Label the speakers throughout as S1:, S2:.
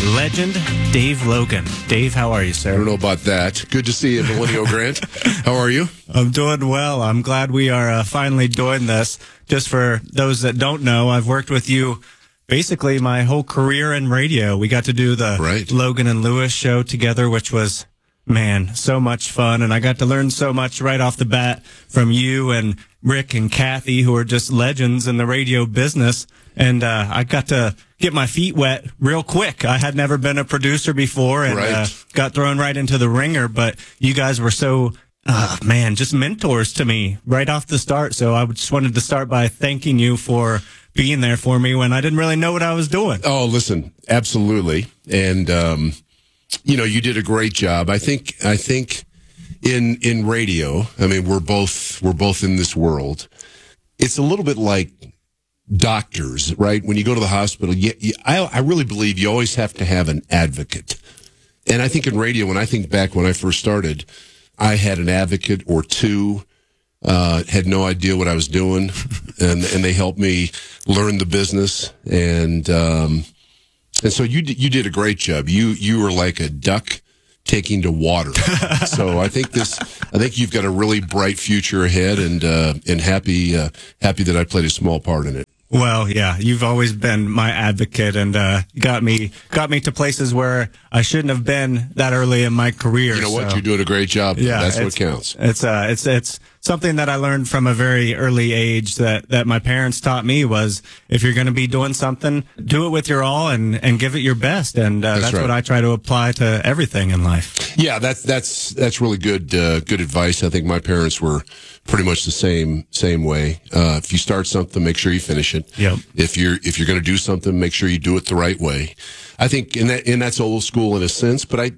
S1: legend, Dave Logan. Dave, how are you, sir?
S2: I don't know about that. Good to see you, Millennial Grant. How are you?
S1: I'm doing well. I'm glad we are finally doing this. Just for those that don't know, I've worked with you basically my whole career in radio. We got to do the Logan and Lewis show together, which was, man, so much fun. And I got to learn so much right off the bat from you and Rick and Kathy, who are just legends in the radio business. And I got to get my feet wet real quick. I had never been a producer before and got thrown right into the ringer. But you guys were so, just mentors to me right off the start. So I just wanted to start by thanking you for being there for me when I didn't really know what I was doing.
S2: Oh, listen, absolutely. And, you did a great job. I think in radio, I mean, we're both in this world. It's a little bit like doctors, right? When you go to the hospital, I really believe you always have to have an advocate. And I think in radio, when I think back when I first started, I had an advocate or two, had no idea what I was doing, and they helped me learn the business. And so you did a great job. You were like a duck taking to water. So I think you've got a really bright future ahead, and happy that I played a small part in it.
S1: Well, yeah, you've always been my advocate and got me to places where I shouldn't have been that early in my career.
S2: You know what? You're doing a great job. Yeah, that's what counts.
S1: It's something that I learned from a very early age that my parents taught me was if you're going to be doing something, do it with your all and give it your best. And that's right. What I try to apply to everything in life.
S2: Yeah, that's really good advice. I think my parents were pretty much the same way. If you start something, make sure you finish it.
S1: Yep.
S2: If you're going to do something, make sure you do it the right way. I think, and that's old school in a sense, but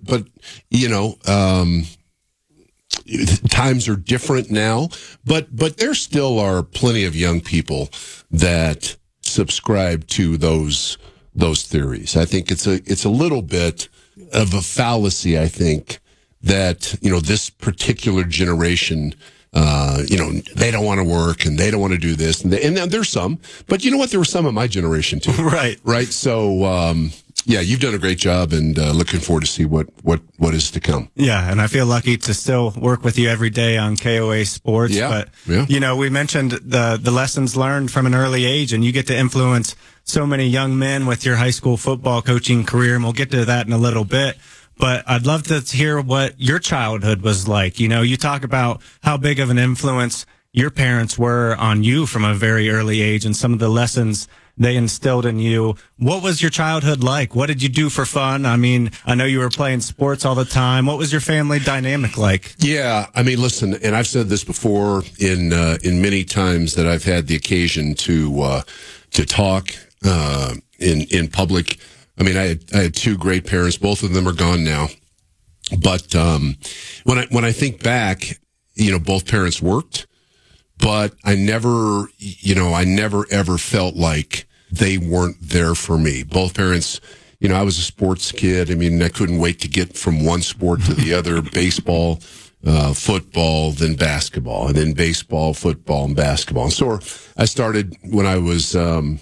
S2: times are different now, but there still are plenty of young people that subscribe to those theories. I think it's a little bit of a fallacy. I think that, this particular generation, they don't want to work and they don't want to do this. And there's some, but you know what? There were some of my generation too.
S1: Right.
S2: Right. So, you've done a great job and looking forward to see what is to come.
S1: Yeah. And I feel lucky to still work with you every day on KOA Sports.
S2: Yeah.
S1: But, we mentioned the lessons learned from an early age, and you get to influence so many young men with your high school football coaching career. And we'll get to that in a little bit. But I'd love to hear what your childhood was like. You talk about how big of an influence your parents were on you from a very early age and some of the lessons they instilled in you. What was your childhood like? What did you do for fun? I mean, I know you were playing sports all the time. What was your family dynamic like?
S2: Yeah, I mean, listen, and I've said this before in many times that I've had the occasion to talk in public. I mean, I had two great parents. Both of them are gone now. But when I think back, both parents worked, but I never ever felt like they weren't there for me. Both parents, I was a sports kid. I mean, I couldn't wait to get from one sport to the other, baseball, football, then basketball, and then baseball, football, and basketball. And so I started when I was,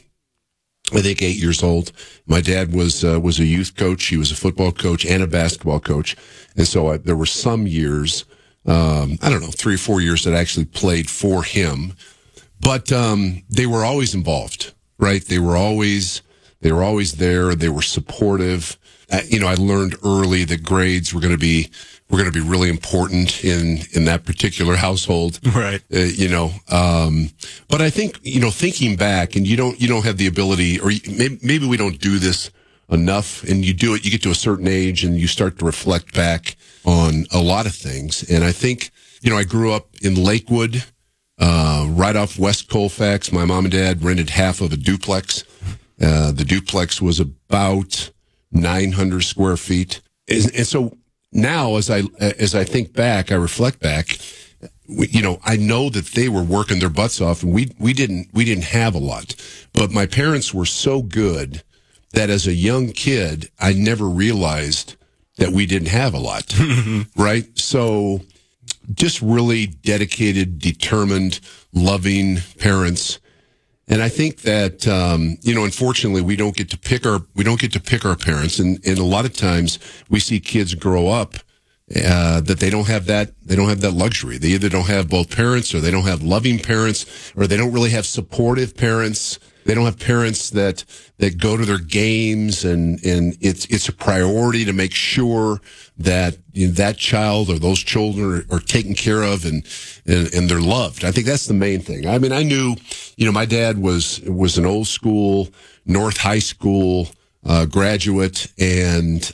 S2: I think 8 years old. My dad was a youth coach. He was a football coach and a basketball coach. And so there were some years, 3 or 4 years that I actually played for him, but, they were always involved, right? They were always there. They were supportive. I learned early that grades were going to be really important in that particular household.
S1: Right.
S2: But I think, thinking back, and you don't have the ability, or maybe we don't do this enough, and you do it, you get to a certain age and you start to reflect back on a lot of things. And I think, I grew up in Lakewood, right off West Colfax. My mom and dad rented half of a duplex. The duplex was about 900 square feet. And so now as I think back, I reflect back, I know that they were working their butts off, and we didn't have a lot, but my parents were so good that as a young kid, I never realized that we didn't have a lot, right? So just really dedicated, determined, loving parents. And I think that, unfortunately we don't get to pick our parents. And a lot of times we see kids grow up, that they don't have that luxury. They either don't have both parents, or they don't have loving parents, or they don't really have supportive parents. They don't have parents that go to their games, and it's a priority to make sure that that child or those children are taken care of and they're loved. I think that's the main thing. I mean, I knew, my dad was an old school North High School graduate, and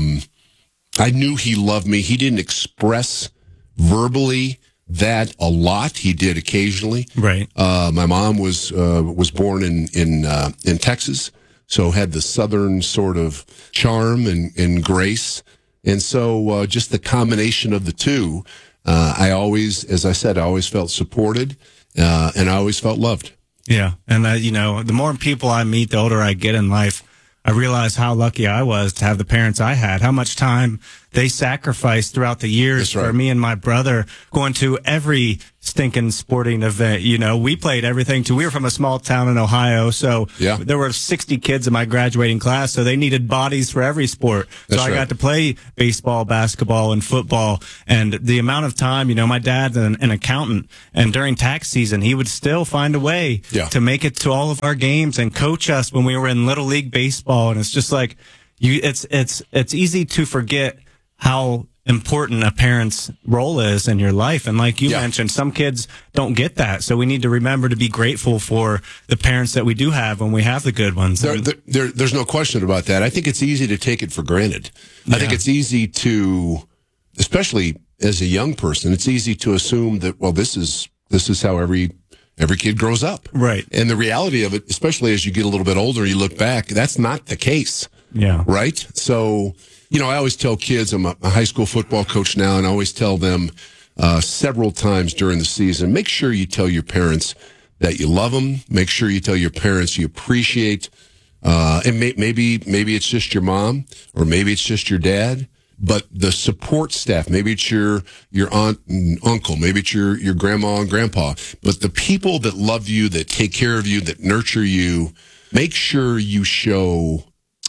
S2: I knew he loved me. He didn't express verbally that a lot. He did occasionally.
S1: Right.
S2: My mom was born in Texas, so had the Southern sort of charm and grace. And so, just the combination of the two, I always felt supported, and I always felt loved.
S1: Yeah. And the more people I meet, the older I get in life, I realize how lucky I was to have the parents I had, how much time they sacrificed throughout the years for me and my brother, going to every stinking sporting event. We played everything too. We were from a small town in Ohio, so there were 60 kids in my graduating class, so they needed bodies for every sport. So I got to play baseball, basketball, and football. And the amount of time, my dad's an accountant, and during tax season, he would still find a way to make it to all of our games and coach us when we were in Little League Baseball. And it's just like, it's easy to forget how important a parent's role is in your life. And like you mentioned, some kids don't get that. So we need to remember to be grateful for the parents that we do have when we have the good ones.
S2: There's no question about that. I think it's easy to take it for granted. I think it's easy to, especially as a young person, it's easy to assume that, well, this is how every kid grows up.
S1: Right.
S2: And the reality of it, especially as you get a little bit older, you look back, that's not the case.
S1: Yeah.
S2: Right? So, I always tell kids, I'm a high school football coach now, and I always tell them several times during the season, make sure you tell your parents that you love them. Make sure you tell your parents you appreciate, and maybe it's just your mom, or maybe it's just your dad, but the support staff, maybe it's your aunt and uncle, maybe it's your grandma and grandpa, but the people that love you, that take care of you, that nurture you, make sure you show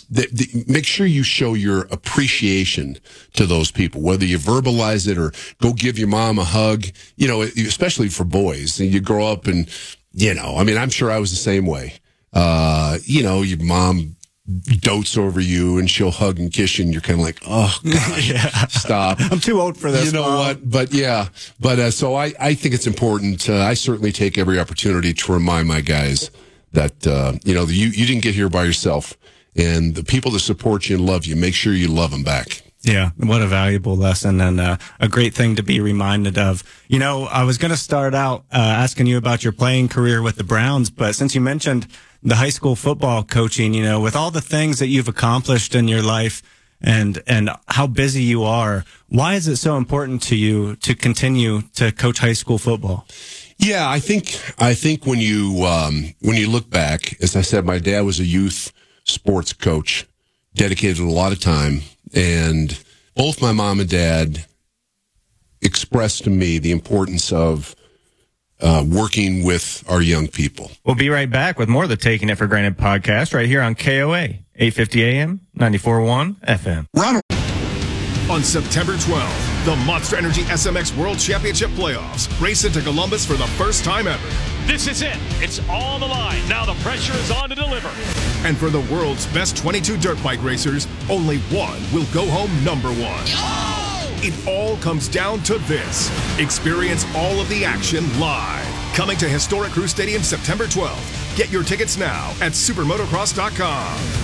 S2: your appreciation to those people, whether you verbalize it or go give your mom a hug, especially for boys. And you grow up and, I'm sure I was the same way. Your mom dotes over you and she'll hug and kiss you, and you're kind of like, oh, gosh, stop.
S1: I'm too old for this.
S2: You know what? But so I think it's important. I certainly take every opportunity to remind my guys that, you didn't get here by yourself. And the people that support you and love you, make sure you love them back.
S1: Yeah, what a valuable lesson, and a great thing to be reminded of. I was going to start out asking you about your playing career with the Browns, but since you mentioned the high school football coaching, with all the things that you've accomplished in your life and how busy you are, why is it so important to you to continue to coach high school football?
S2: Yeah, I think when you look back, as I said, my dad was a youth sports coach, dedicated a lot of time, and both my mom and dad expressed to me the importance of working with our young people.
S3: We'll be right back with more of the Taking It for Granted podcast right here on KOA, 850 AM, 94.1 FM.
S2: Ronald.
S4: On September 12th, the Monster Energy SMX World Championship Playoffs race into Columbus for the first time ever.
S5: This is it. It's all on the line. Now the pressure is on to deliver.
S4: And for the world's best 22 dirt bike racers, only one will go home number one. Oh! It all comes down to this. Experience all of the action live. Coming to historic Crew Stadium September 12th. Get your tickets now at supermotocross.com.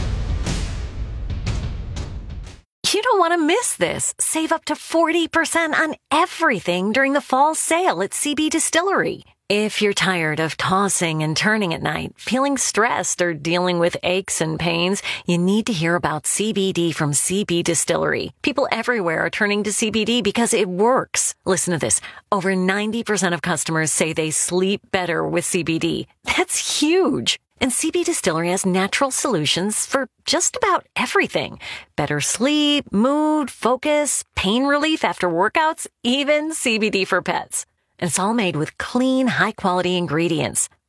S6: You don't want to miss this. Save up to 40% on everything during the fall sale at CB Distillery. If you're tired of tossing and turning at night, feeling stressed, or dealing with aches and pains, you need to hear about CBD from CB Distillery. People everywhere are turning to CBD because it works. Listen to this. Over 90% of customers say they sleep better with CBD. That's huge. And CB Distillery has natural solutions for just about everything. Better sleep, mood, focus, pain relief after workouts, even CBD for pets. And it's all made with clean, high-quality ingredients.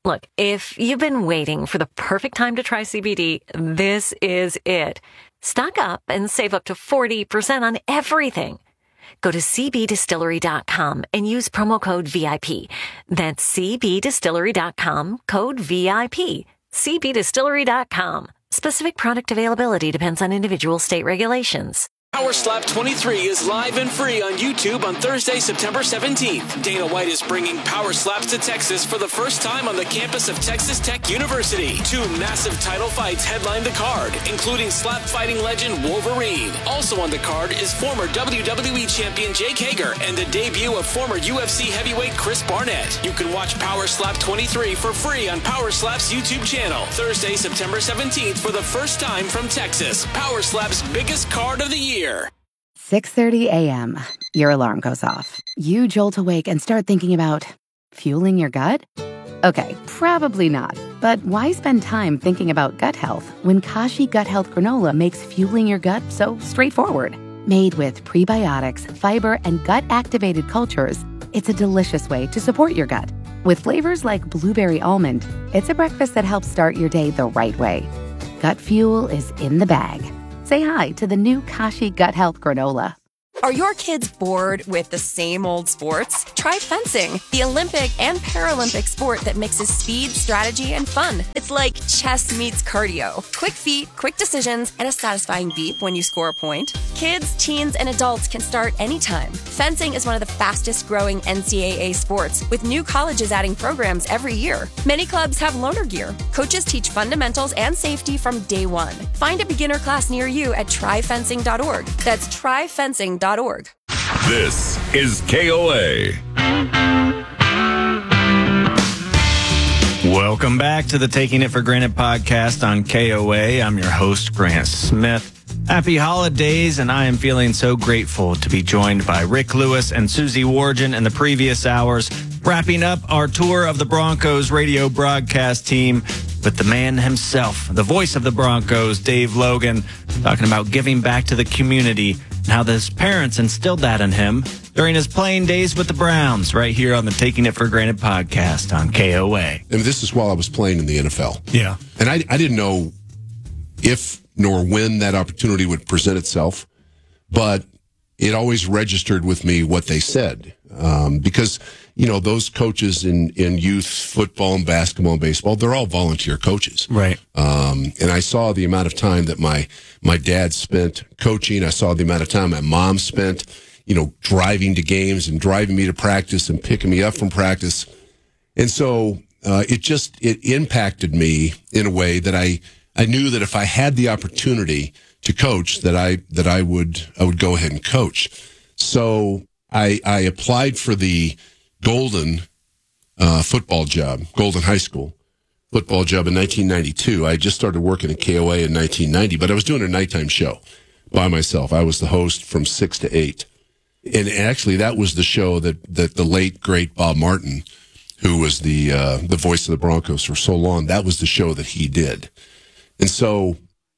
S6: Look, if you've been waiting for the perfect time to try CBD, this is it. Stock up and save up to 40% on everything. Go to cbdistillery.com and use promo code VIP. That's cbdistillery.com, code VIP. cbdistillery.com. Specific product availability depends on individual state regulations.
S7: Power Slap 23 is live and free on YouTube on Thursday, September 17th. Dana White is bringing Power Slaps to Texas for the first time on the campus of Texas Tech University. 2 massive title fights headline the card, including slap fighting legend Wolverine. Also on the card is former WWE champion Jake Hager and the debut of former UFC heavyweight Chris Barnett. You can watch Power Slap 23 for free on Power Slap's YouTube channel. Thursday, September 17th for the first time from Texas. Power Slap's biggest card of the year.
S8: 6:30 a.m. Your alarm goes off. You jolt awake and start thinking about fueling your gut? Okay, probably not. But why spend time thinking about gut health when Kashi Gut Health Granola makes fueling your gut so straightforward? Made with prebiotics, fiber, and gut-activated cultures, it's a delicious way to support your gut. With flavors like blueberry almond, it's a breakfast that helps start your day the right way. Gut fuel is in the bag. Say hi to the new Kashi Gut Health Granola.
S9: Are your kids bored with the same old sports? Try fencing, the Olympic and Paralympic sport that mixes speed, strategy, and fun. It's like chess meets cardio. Quick feet, quick decisions, and a satisfying beep when you score a point. Kids, teens, and adults can start anytime. Fencing is one of the fastest growing NCAA sports, with new colleges adding programs every year. Many clubs have loaner gear. Coaches teach fundamentals and safety from day one. Find a beginner class near you at tryfencing.org. That's tryfencing.org.
S10: This is KOA.
S3: Welcome back to the Taking It for Granted podcast on KOA. I'm your host, Grant Smith. Happy holidays, and I am feeling so grateful to be joined by Rick Lewis and Susie Wargin in the previous hours, wrapping up our tour of the Broncos radio broadcast team with the man himself, the voice of the Broncos, Dave Logan, talking about giving back to the community and how his parents instilled that in him during his playing days with the Browns, right here on the Taking It for Granted podcast on KOA.
S2: And this is while I was playing in the NFL.
S1: Yeah.
S2: And I didn't know if nor when that opportunity would present itself, but it always registered with me what they said. Because, you know, those coaches in youth football and basketball and baseball, they're all volunteer coaches.
S1: Right.
S2: And I saw the amount of time that my dad spent coaching. I saw the amount of time my mom spent, you know, driving to games and driving me to practice and picking me up from practice. And so it impacted me in a way that I knew that if I had the opportunity to coach, that I would go ahead and coach. So I applied for the Golden football job, Golden High School football job in 1992. I just started working at KOA in 1990, but I was doing a nighttime show by myself. I was the host from 6 to 8. And actually that was the show that the late, great Bob Martin, who was the voice of the Broncos for so long, that was the show that he did. And so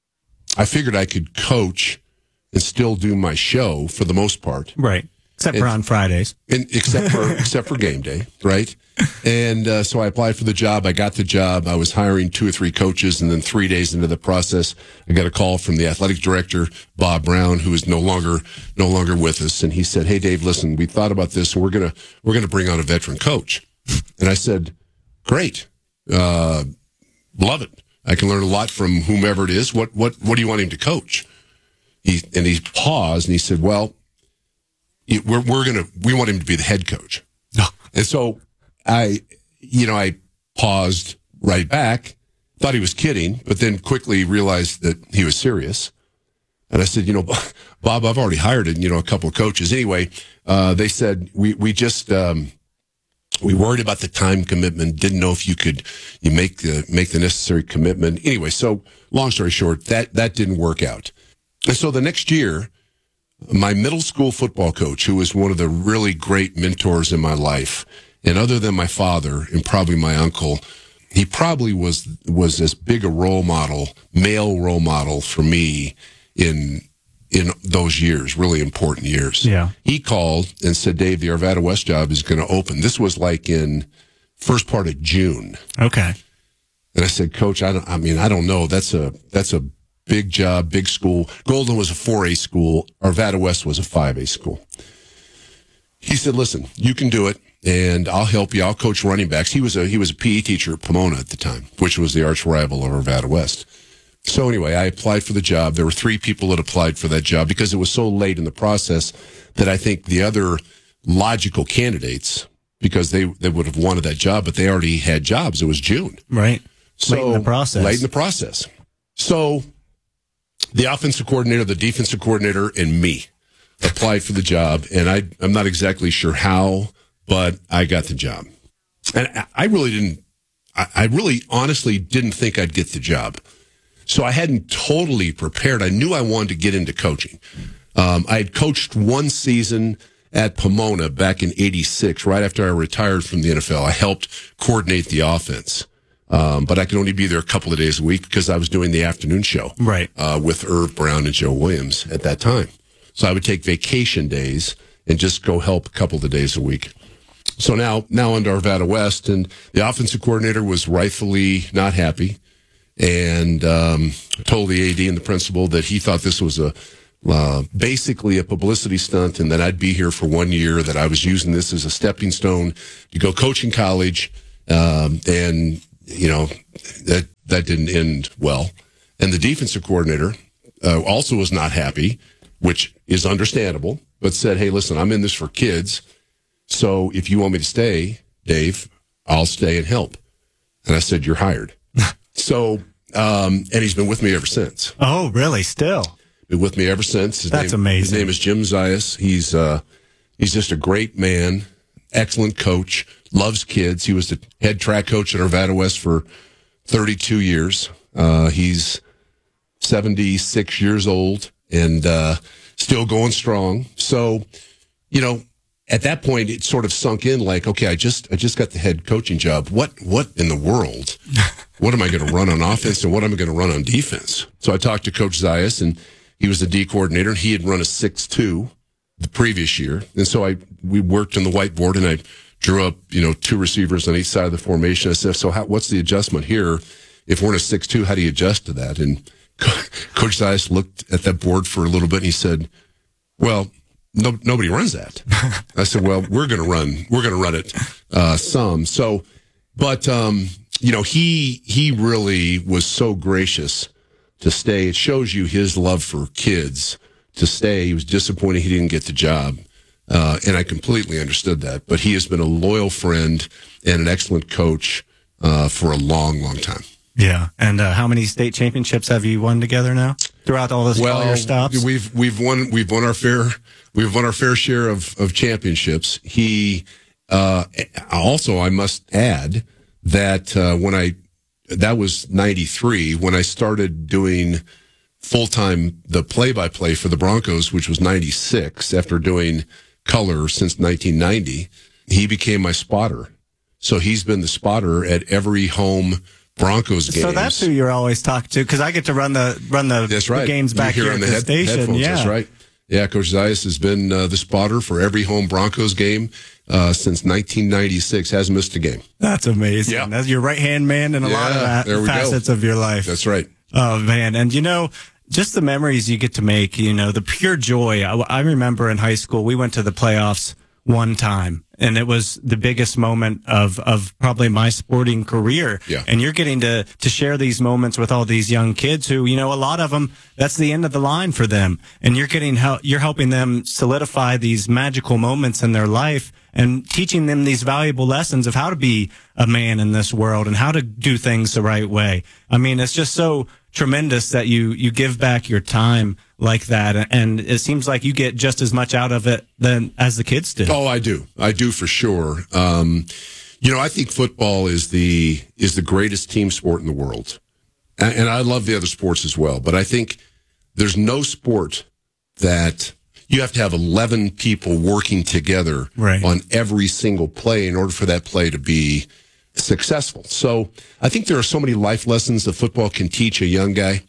S2: I figured I could coach and still do my show for the most part.
S1: Right. Except for on Fridays.
S2: Except for game day, right? And so I applied for the job. I got the job. I was hiring 2 or 3 coaches, and then 3 days into the process, I got a call from the athletic director, Bob Brown, who is no longer with us. And he said, "Hey, Dave, listen, we thought about this, and we're gonna bring on a veteran coach." And I said, "Great, love it. I can learn a lot from whomever it is. What do you want him to coach?" He paused and he said, "Well, we want him to be the head coach."
S1: No.
S2: And so I paused right back, thought he was kidding, but then quickly realized that he was serious. And I said, "Bob, I've already hired a couple of coaches." Anyway, they said, we worried about the time commitment, didn't know if you make the necessary commitment. Anyway, so long story short, that didn't work out. And so the next year, my middle school football coach, who was one of the really great mentors in my life, and other than my father and probably my uncle, he probably was as big a male role model for me in those years, really important years.
S1: Yeah.
S2: He called and said, "Dave, the Arvada West job is going to open." This was like in first part of June.
S1: Okay.
S2: And I said, Coach, I don't know. That's a big job, big school. Golden was a 4A school. Arvada West was a 5A school. He said, listen, you can do it, and I'll help you. I'll coach running backs. He was a PE teacher at Pomona at the time, which was the arch rival of Arvada West. So anyway, I applied for the job. There were 3 people that applied for that job because it was so late in the process that I think the other logical candidates, because they would have wanted that job, but they already had jobs. It was June.
S1: Right.
S2: So
S1: late in the process.
S2: So the offensive coordinator, the defensive coordinator, and me applied for the job, and I'm not exactly sure how, but I got the job. And I really honestly didn't think I'd get the job. So I hadn't totally prepared. I knew I wanted to get into coaching. I had coached one season at Pomona back in '86, right after I retired from the NFL. I helped coordinate the offense. But I could only be there a couple of days a week because I was doing the afternoon show with Irv Brown and Joe Williams at that time. So I would take vacation days and just go help a couple of days a week. So now under Arvada West, and the offensive coordinator was rightfully not happy, and told the AD and the principal that he thought this was basically a publicity stunt, and that I'd be here for 1 year, that I was using this as a stepping stone to go coach in college, and you know, that didn't end well. And the defensive coordinator also was not happy, which is understandable, but said, hey, listen, I'm in this for kids. So if you want me to stay, Dave, I'll stay and help. And I said, you're hired. So, and he's been with me ever since.
S1: Oh, really? Still?
S2: Been with me ever since.
S1: That's amazing.
S2: His name is Jim Zayas. He's just a great man, excellent coach, loves kids. He was the head track coach at Arvada West for 32 years. He's 76 years old and still going strong. So, you know, at that point, it sort of sunk in like, okay, I just got the head coaching job. What in the world? What am I going to run on offense and what am I going to run on defense? So I talked to Coach Zayas, and he was the D coordinator, and he had run a 6-2 the previous year. And so we worked on the whiteboard, and I drew up, 2 receivers on each side of the formation. I said, so what's the adjustment here? If we're in a 6-2, how do you adjust to that? And Coach Zayas looked at that board for a little bit, and he said, well, nobody runs that. I said, well, we're going to run it some. So, but, he really was so gracious to stay. It shows you his love for kids to stay. He was disappointed he didn't get the job. And I completely understood that, but he has been a loyal friend and an excellent coach, for a long, long time.
S1: Yeah. And, how many state championships have you won together now throughout all your stops?
S2: We've won our fair share of championships. He, also, I must add that, that was 93 when I started doing full-time, the play-by-play for the Broncos, which was 96 after doing color since 1990. He became my spotter. So he's been the spotter at every home Broncos game.
S1: So that's who you're always talking to, because I get to run the
S2: that's right.
S1: the games back here
S2: on
S1: at the station.
S2: Headphones.
S1: Yeah,
S2: that's right. Yeah, Coach Zayas has been the spotter for every home Broncos game since 1996. Hasn't missed a game.
S1: That's amazing.
S2: Yeah.
S1: That's your right-hand man in a lot of facets of your life.
S2: That's right.
S1: Oh, man. And, just the memories you get to make, the pure joy. I remember in high school, we went to the playoffs one time, and it was the biggest moment of probably my sporting career.
S2: Yeah.
S1: And you're getting to share these moments with all these young kids who, a lot of them, that's the end of the line for them. And you're helping them solidify these magical moments in their life and teaching them these valuable lessons of how to be a man in this world and how to do things the right way. I mean, it's just so tremendous that you give back your time like that, and it seems like you get just as much out of it as the kids do.
S2: Oh, I do for sure. I think football is the greatest team sport in the world, and I love the other sports as well. But I think there's no sport that you have to have 11 people working together on every single play in order for that play to be successful. So I think there are so many life lessons that football can teach a young guy.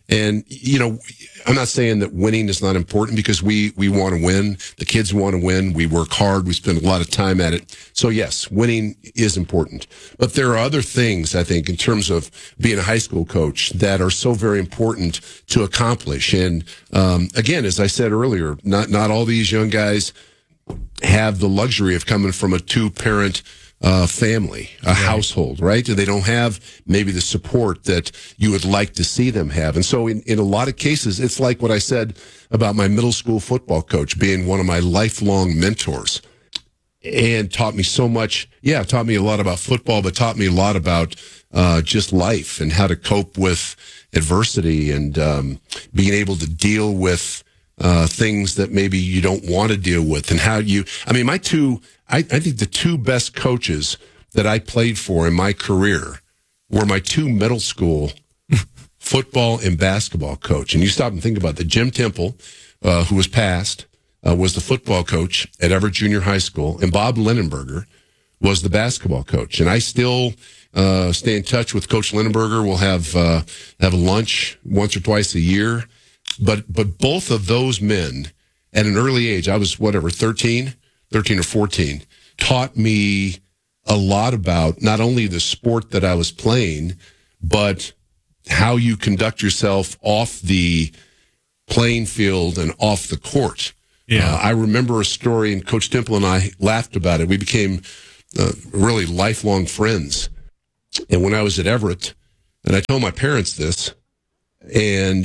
S2: And, I'm not saying that winning is not important, because we want to win. The kids want to win. We work hard. We spend a lot of time at it. So yes, winning is important. But there are other things, I think, in terms of being a high school coach that are so very important to accomplish. And, again, as I said earlier, not all these young guys have the luxury of coming from a 2-parent family, a household, right? They don't have maybe the support that you would like to see them have. And so in a lot of cases, it's like what I said about my middle school football coach being one of my lifelong mentors, and taught me so much. Yeah, taught me a lot about football, but taught me a lot about just life and how to cope with adversity, and being able to deal with things that maybe you don't want to deal with, and how I think the 2 best coaches that I played for in my career were my 2 middle school football and basketball coach. And you stop and think about that. Jim Temple, who was passed, was the football coach at Everett Junior High School, and Bob Linenberger was the basketball coach. And I still stay in touch with Coach Linenberger. We'll have a lunch once or twice a year. But both of those men, at an early age, I was 13 or 14, taught me a lot about not only the sport that I was playing, but how you conduct yourself off the playing field and off the court. Yeah. I remember a story, and Coach Temple and I laughed about it. We became really lifelong friends. And when I was at Everett, and I told my parents this, and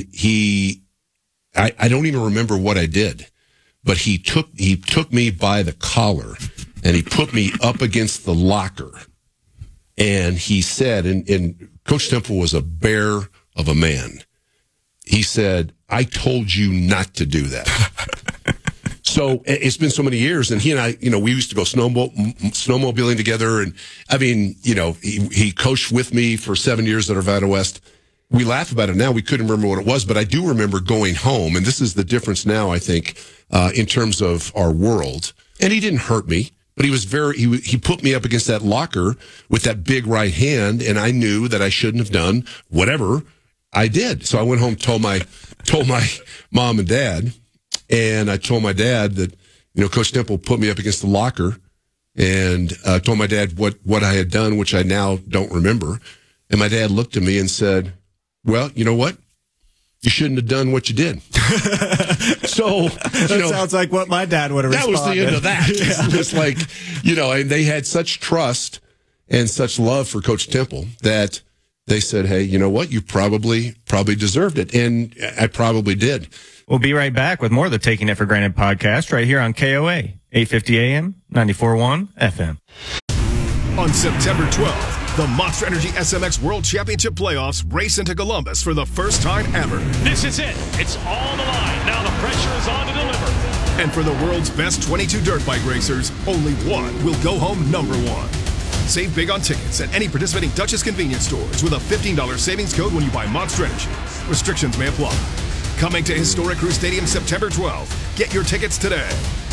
S2: I don't even remember what I did, but he took me by the collar, and he put me up against the locker, and he said, and Coach Temple was a bear of a man. He said, "I told you not to do that." So it's been so many years, and he and I, we used to go snowmobiling together, and he coached with me for 7 years at Arvada West. We laugh about it now. We couldn't remember what it was, but I do remember going home, and this is the difference now, I think, in terms of our world. And he didn't hurt me, but he put me up against that locker with that big right hand, and I knew that I shouldn't have done whatever I did. So I went home, told my mom and dad, and I told my dad that, Coach Temple put me up against the locker, and told my dad what I had done, which I now don't remember. And my dad looked at me and said, "Well, you know what? You shouldn't have done what you did." So,
S1: that sounds like what my dad would have responded.
S2: That was the end of that. Yeah. It's like, and they had such trust and such love for Coach Temple that they said, "Hey, you know what? You probably deserved it." And I probably did.
S3: We'll be right back with more of the Taking It for Granted podcast right here on KOA, 850 AM, 94.1 FM.
S4: On September 12th, the Monster Energy SMX World Championship Playoffs race into Columbus for the first time ever.
S5: This is it. It's all on the line. Now the pressure is on to deliver.
S4: And for the world's best 22 dirt bike racers, only one will go home #1. Save big on tickets at any participating Dutchess convenience stores with a $15 savings code when you buy Monster Energy. Restrictions may apply. Coming to Historic Crew Stadium September 12th. Get your tickets today.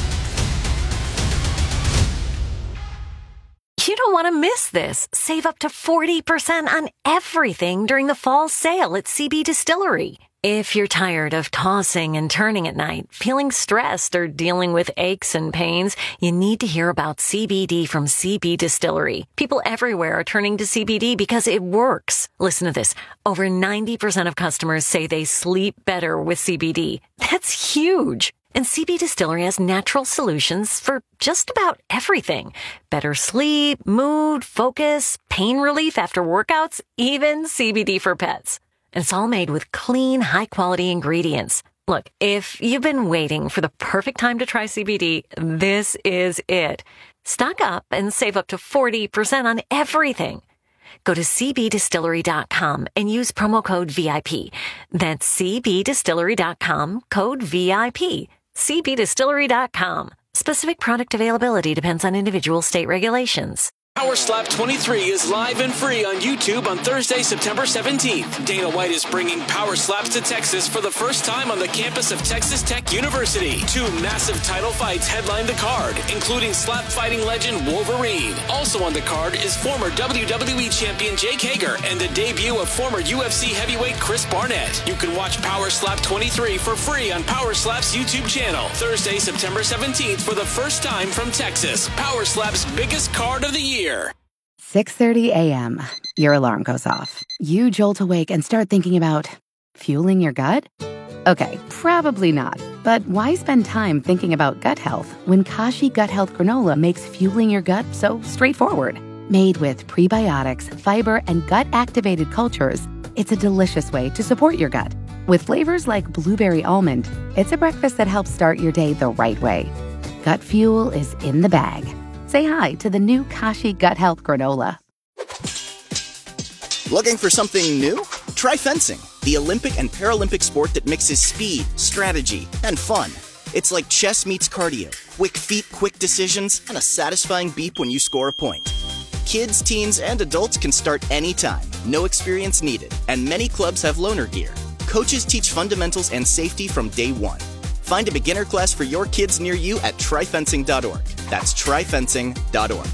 S6: You don't want to miss this. Save up to 40% on everything during the fall sale at CB Distillery. If you're tired of tossing and turning at night, feeling stressed, or dealing with aches and pains, you need to hear about CBD from CB Distillery. People everywhere are turning to CBD because it works. Listen to this. Over 90% of customers say they sleep better with CBD. That's huge. And CB Distillery has natural solutions for just about everything. Better sleep, mood, focus, pain relief after workouts, even CBD for pets. And it's all made with clean, high-quality ingredients. Look, if you've been waiting for the perfect time to try CBD, this is it. Stock up and save up to 40% on everything. Go to cbdistillery.com and use promo code VIP. That's cbdistillery.com, code VIP. cbdistillery.com. Specific product availability depends on individual state regulations.
S7: Power Slap 23 is live and free on YouTube on Thursday, September 17th. Dana White is bringing Power Slaps to Texas for the first time on the campus of Texas Tech University. 2 massive title fights headline the card, including slap fighting legend Wolverine. Also on the card is former WWE champion Jake Hager and the debut of former UFC heavyweight Chris Barnett. You can watch Power Slap 23 for free on Power Slap's YouTube channel. Thursday, September 17th for the first time from Texas. Power Slap's biggest card of the year.
S8: 6:30 a.m. Your alarm goes off. You jolt awake and start thinking about fueling your gut? Okay, probably not. But why spend time thinking about gut health when Kashi Gut Health Granola makes fueling your gut so straightforward? Made with prebiotics, fiber, and gut-activated cultures, it's a delicious way to support your gut. With flavors like blueberry almond, it's a breakfast that helps start your day the right way. Gut fuel is in the bag. Say hi to the new Kashi Gut Health Granola.
S11: Looking for something new? Try fencing, the Olympic and Paralympic sport that mixes speed, strategy, and fun. It's like chess meets cardio, quick feet, quick decisions, and a satisfying beep when you score a point. Kids, teens, and adults can start anytime, no experience needed, and many clubs have loaner gear. Coaches teach fundamentals and safety from day one. Find a beginner class for your kids near you at tryfencing.org. That's tryfencing.org.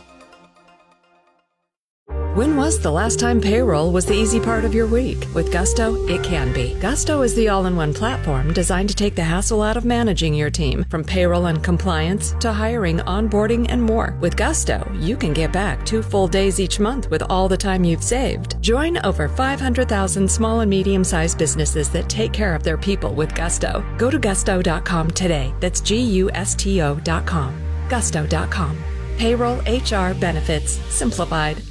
S12: When was the last time payroll was the easy part of your week? With Gusto, it can be. Gusto is the all-in-one platform designed to take the hassle out of managing your team, from payroll and compliance to hiring, onboarding, and more. With Gusto, you can get back 2 full days each month with all the time you've saved. Join over 500,000 small and medium-sized businesses that take care of their people with Gusto. Go to gusto.com today. That's GUSTO.com. Gusto.com. Payroll, HR, benefits, simplified.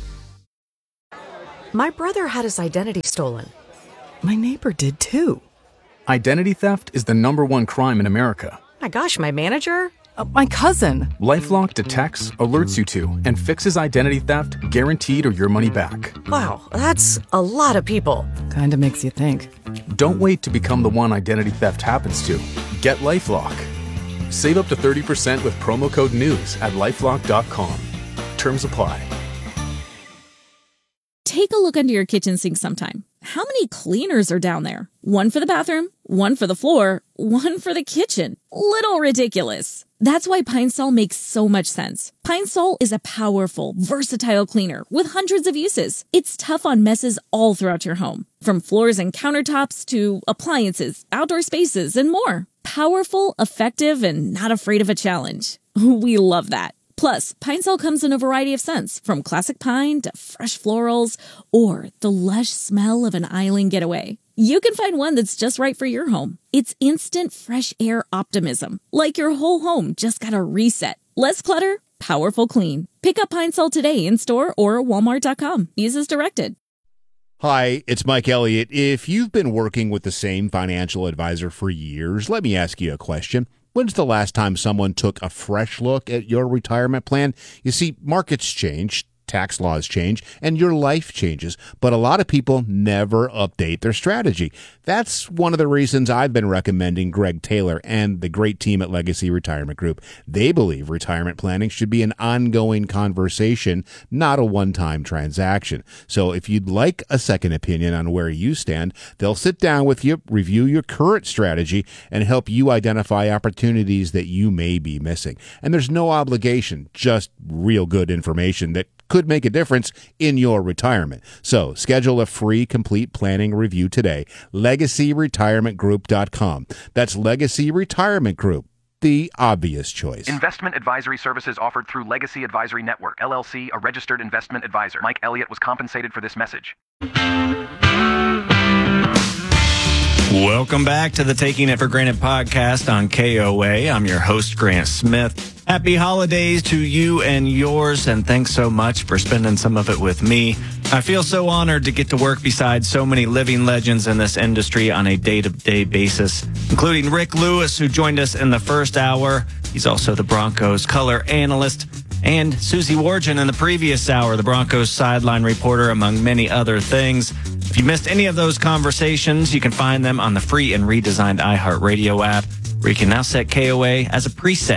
S13: My brother had his identity stolen. My neighbor did too.
S14: Identity theft is the #1 crime in America.
S13: My gosh, my manager? My cousin.
S14: LifeLock detects, alerts you to, and fixes identity theft guaranteed or your money back.
S13: Wow, that's a lot of people. Kinda makes you think.
S14: Don't wait to become the one identity theft happens to. Get LifeLock. Save up to 30% with promo code NEWS at LifeLock.com. Terms apply.
S15: Take a look under your kitchen sink sometime. How many cleaners are down there? One for the bathroom, one for the floor, one for the kitchen. Little ridiculous. That's why Pine Sol makes so much sense. Pine Sol is a powerful, versatile cleaner with hundreds of uses. It's tough on messes all throughout your home, from floors and countertops to appliances, outdoor spaces, and more. Powerful, effective, and not afraid of a challenge. We love that. Plus, Pine Sol comes in a variety of scents, from classic pine to fresh florals, or the lush smell of an island getaway. You can find one that's just right for your home. It's instant fresh air optimism, like your whole home just got a reset. Less clutter, powerful clean. Pick up Pine Sol today in store or walmart.com. Use as directed.
S16: Hi, it's Mike Elliott. If you've been working with the same financial advisor for years, let me ask you a question. When's the last time someone took a fresh look at your retirement plan? You see, markets change, tax laws change, and your life changes, but a lot of people never update their strategy. That's one of the reasons I've been recommending Greg Taylor and the great team at Legacy Retirement Group. They believe retirement planning should be an ongoing conversation, not a one-time transaction. So if you'd like a second opinion on where you stand, they'll sit down with you, review your current strategy, and help you identify opportunities that you may be missing. And there's no obligation, just real good information that could make a difference in your retirement. So schedule a free complete planning review today. LegacyRetirementGroup.com. That's Legacy Retirement Group, the obvious choice.
S17: Investment advisory services offered through Legacy Advisory Network, LLC, a registered investment advisor. Mike Elliott was compensated for this message.
S3: Welcome back to the Taking It for Granted podcast on KOA. I'm your host, Grant Smith. Happy holidays to you and yours, and thanks so much for spending some of it with me. I feel so honored to get to work beside so many living legends in this industry on a day-to-day basis, including Rick Lewis, who joined us in the first hour. He's also the Broncos color analyst, and Susie Wargin in the previous hour, the Broncos sideline reporter, among many other things. If you missed any of those conversations, you can find them on the free and redesigned iHeartRadio app, where you can now set KOA as a preset.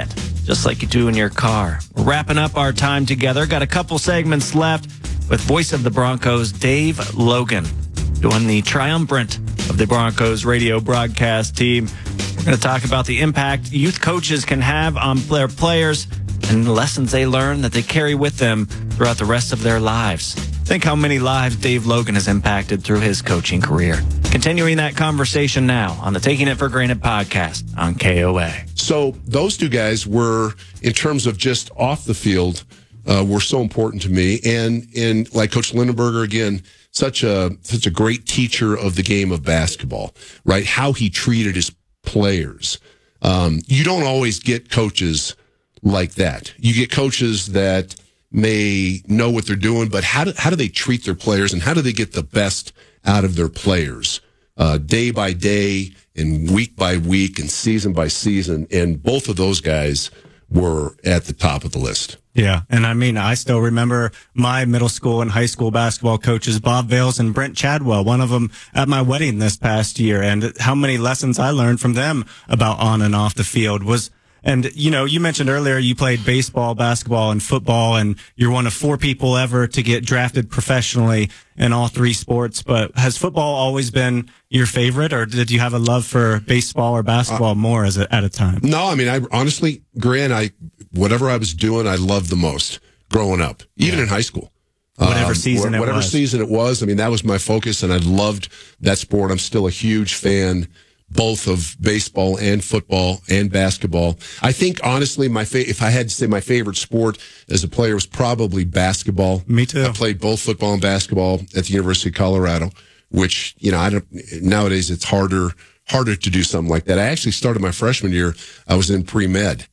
S3: just like you do in your car. We're wrapping up our time together. Got a couple segments left with voice of the Broncos, Dave Logan, doing the triumvirate of the Broncos radio broadcast team. We're going to talk about the impact youth coaches can have on their players and the lessons they learn that they carry with them throughout the rest of their lives. Think how many lives Dave Logan has impacted through his coaching career. Continuing that conversation now on the Taking It for Granted podcast on KOA.
S2: So those two guys were, in terms of just off the field, were so important to me. And like Coach Lindenberger, again, such a great teacher of the game of basketball, right? How he treated his players. You don't always get coaches like that. You get coaches that may know what they're doing, but how do they treat their players, and how do they get the best out of their players day by day and week by week and season by season? And both of those guys were at the top of the list.
S1: Yeah, and I mean, I still remember my middle school and high school basketball coaches, Bob Vales and Brent Chadwell, one of them at my wedding this past year, and how many lessons I learned from them about on and off the field was. And, you know, you mentioned earlier you played baseball, basketball, and football, and you're one of 4 people ever to get drafted professionally in all 3 sports. But has football always been your favorite, or did you have a love for baseball or basketball more at a time?
S2: No, I mean, I honestly, Grant, whatever I was doing, I loved the most growing up, even in high school.
S1: Whatever season
S2: it was. I mean, that was my focus, and I loved that sport. I'm still a huge fan both of baseball and football and basketball. I think, honestly, if I had to say my favorite sport as a player was probably basketball.
S1: Me too.
S2: I played both football and basketball at the University of Colorado, which, you know, nowadays it's harder to do something like that. I actually started my freshman year. I was in pre-med.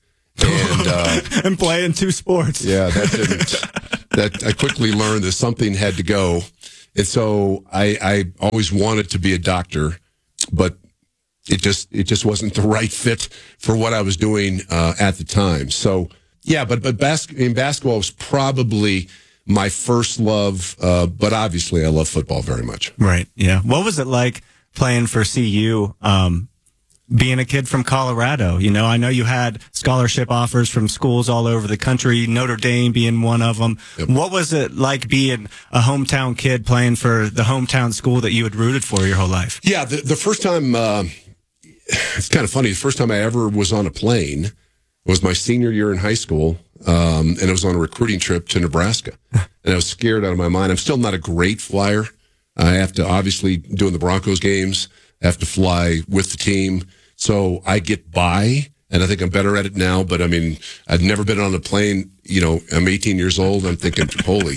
S1: And playing 2 sports.
S2: Yeah, that I quickly learned that something had to go. And so I always wanted to be a doctor, but it just wasn't the right fit for what I was doing at the time. So yeah, but basketball was probably my first love. But obviously, I love football very much.
S1: Right. Yeah. What was it like playing for CU? Being a kid from Colorado, you know, I know you had scholarship offers from schools all over the country, Notre Dame being one of them. Yep. What was it like being a hometown kid playing for the hometown school that you had rooted for your whole life?
S2: Yeah, the first time, it's kind of funny. The first time I ever was on a plane was my senior year in high school, and it was on a recruiting trip to Nebraska. And I was scared out of my mind. I'm still not a great flyer. I have to, obviously, doing the Broncos games, I have to fly with the team. So I get by, and I think I'm better at it now. But, I mean, I've never been on a plane. You know, I'm 18 years old. I'm thinking, holy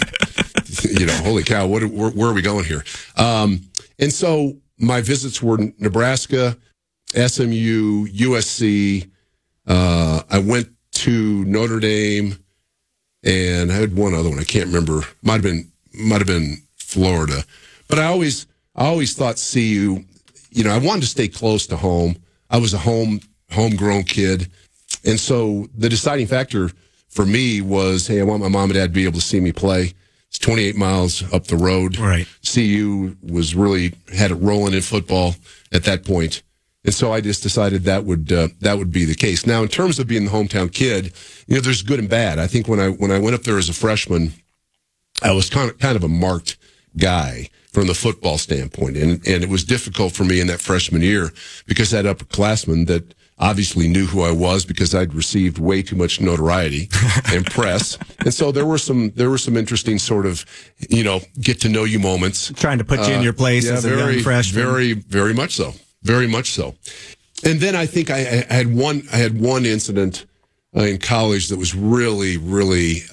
S2: cow, where are we going here? And so my visits were Nebraska, SMU, USC. I went to Notre Dame, and I had one other one. I can't remember. Might have been Florida. But I always thought CU, you know, I wanted to stay close to home. I was a homegrown kid. And so the deciding factor for me was, hey, I want my mom and dad to be able to see me play. It's 28 miles up the road.
S1: Right.
S2: CU had it rolling in football at that point. And so I just decided that would be the case. Now, in terms of being the hometown kid, you know, there's good and bad. I think when I went up there as a freshman, I was kind of a marked guy from the football standpoint. And it was difficult for me in that freshman year because I had upperclassmen that obviously knew who I was because I'd received way too much notoriety and press. And so there were some interesting sort of, you know, get to know you moments.
S1: Trying to put you in your place as a young freshman.
S2: Very, very much so. Very much so. And then I think I had one incident in college that was really, really,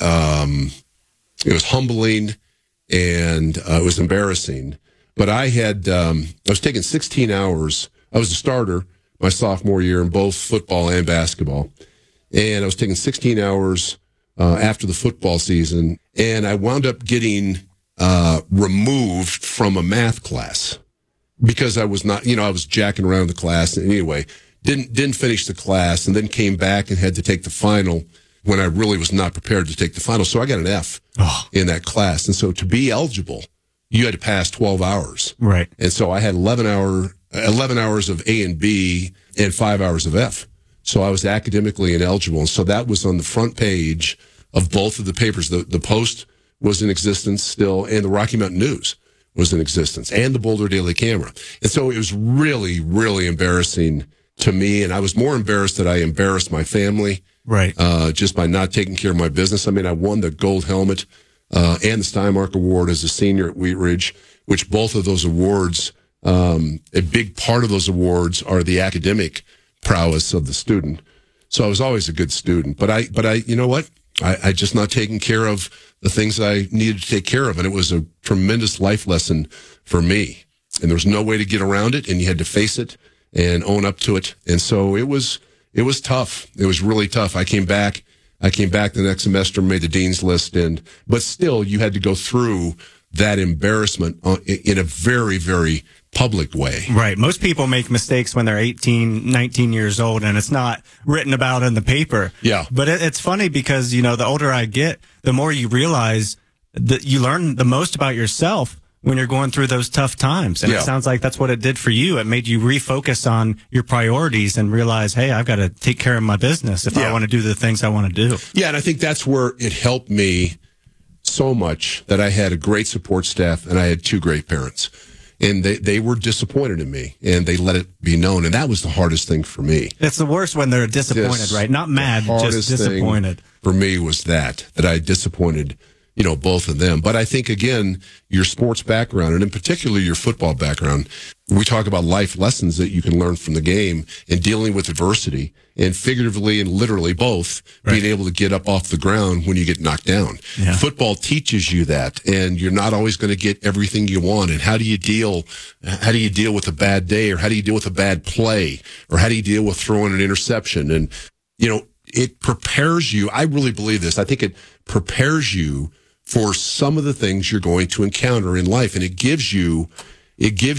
S2: it was humbling and it was embarrassing. But I was taking 16 hours. I was a starter my sophomore year in both football and basketball. And I was taking 16 hours after the football season. And I wound up getting removed from a math class because I was not, you know, I was jacking around the class. And anyway, didn't finish the class and then came back and had to take the final when I really was not prepared to take the final. So I got an F in that class. And so to be eligible, you had to pass 12 hours.
S1: Right.
S2: And so I had 11 hours of A and B and 5 hours of F. So I was academically ineligible. And so that was on the front page of both of the papers. The Post was in existence still, and the Rocky Mountain News was in existence, and the Boulder Daily Camera. And so it was really, really embarrassing to me. And I was more embarrassed that I embarrassed my family.
S1: Right.
S2: Just by not taking care of my business. I mean, I won the Gold Helmet and the Steinmark Award as a senior at Wheat Ridge, which both of those awards, a big part of those awards are the academic prowess of the student. So I was always a good student. But I, you know what? I just not taking care of the things I needed to take care of. And it was a tremendous life lesson for me. And there was no way to get around it. And you had to face it and own up to it. And so it was tough. It was really tough. I came back the next semester, made the dean's list, but still you had to go through that embarrassment in a very, very public way.
S1: Right. Most people make mistakes when they're 18, 19 years old, and it's not written about in the paper.
S2: Yeah.
S1: But it's funny because, the older I get, the more you realize that you learn the most about yourself when you're going through those tough times. And It sounds like that's what it did for you. It made you refocus on your priorities and realize, hey, I've got to take care of my business if I want to do the things I want to do.
S2: Yeah, and I think that's where it helped me so much that I had a great support staff and I had two great parents. And they were disappointed in me, and they let it be known. And that was the hardest thing for me.
S1: It's the worst when they're disappointed, right? Not mad, just disappointed.
S2: For me was that I disappointed both of them. But I think, again, your sports background, and in particular your football background, we talk about life lessons that you can learn from the game and dealing with adversity, and figuratively and literally both, being able to get up off the ground when you get knocked down.
S1: Yeah.
S2: Football teaches you that, and you're not always going to get everything you want. And how do you deal with a bad day, or how do you deal with a bad play, or how do you deal with throwing an interception? And, it prepares you. I really believe this. I think it prepares you for some of the things you're going to encounter in life. And it gives you